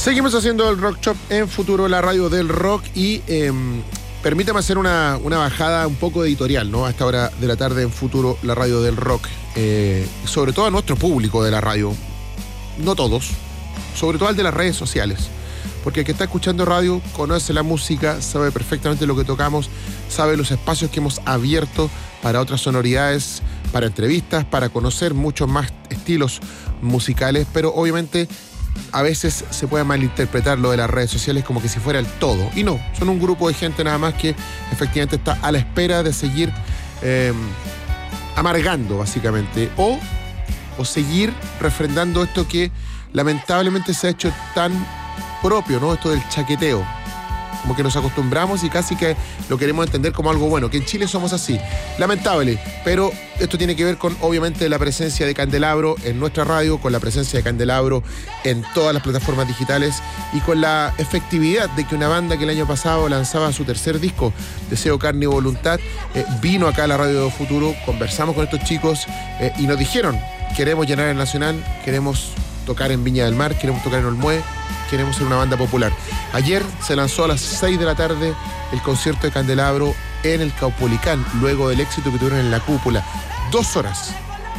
Seguimos haciendo el Rock Shop en Futuro, la radio del rock, y permítame hacer una bajada un poco editorial, ¿no? A esta hora de la tarde en Futuro, la radio del rock. Sobre todo a nuestro público de la radio, no todos, sobre todo al de las redes sociales. Porque el que está escuchando radio conoce la música, sabe perfectamente lo que tocamos, sabe los espacios que hemos abierto para otras sonoridades, para entrevistas, para conocer muchos más estilos musicales, pero obviamente a veces se puede malinterpretar lo de las redes sociales como que si fuera el todo. Y no, son un grupo de gente nada más que efectivamente está a la espera de seguir amargando, básicamente, o seguir refrendando esto que lamentablemente se ha hecho tan propio, ¿no? Esto del chaqueteo. Como que nos acostumbramos y casi que lo queremos entender como algo bueno, que en Chile somos así. Lamentable, pero esto tiene que ver con, obviamente, la presencia de Candelabro en nuestra radio, con la presencia de Candelabro en todas las plataformas digitales y con la efectividad de que una banda que el año pasado lanzaba su tercer disco, Deseo, Carne y Voluntad, vino acá a la radio de Futuro, conversamos con estos chicos y nos dijeron: queremos llenar el Nacional, queremos tocar en Viña del Mar, queremos tocar en Olmué, queremos ser una banda popular. Ayer se lanzó a las 6 de la tarde el concierto de Candelabro en el Caupolicán, luego del éxito que tuvieron en la Cúpula. 2 horas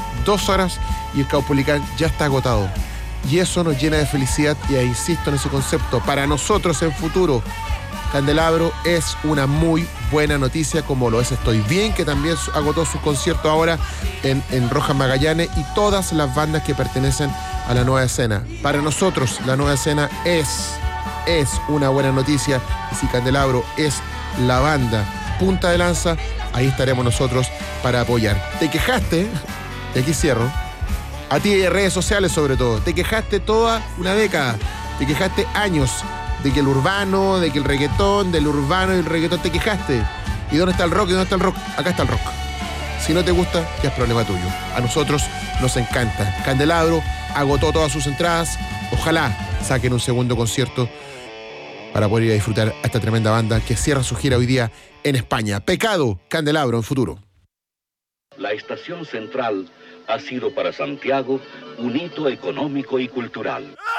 y el Caupolicán ya está agotado. Y eso nos llena de felicidad, y ahí insisto en ese concepto. Para nosotros en Futuro, Candelabro es una muy buena noticia, como lo es Estoy Bien, que también agotó su concierto ahora en Rojas Magallanes, y todas las bandas que pertenecen a la nueva escena. Para nosotros la nueva escena es una buena noticia, y si Candelabro es la banda punta de lanza, ahí estaremos nosotros para apoyar. Te quejaste, y aquí cierro, a ti de redes sociales sobre todo, te quejaste toda una década, te quejaste años de que el urbano, de que el reggaetón, del urbano y el reggaetón, te quejaste. ¿Y dónde está el rock? ¿Y dónde está el rock? Acá está el rock. Si no te gusta, ya es problema tuyo. A nosotros nos encanta. Candelabro agotó todas sus entradas. Ojalá saquen un segundo concierto para poder ir a disfrutar a esta tremenda banda que cierra su gira hoy día en España. Pecado, Candelabro en Futuro. La estación central ha sido para Santiago un hito económico y cultural.